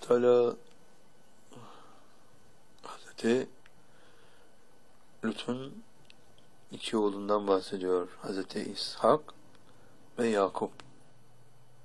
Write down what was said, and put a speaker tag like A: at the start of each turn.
A: Teala Hazreti Lut'un iki oğlundan bahsediyor. Hazreti İshak ve Yakup.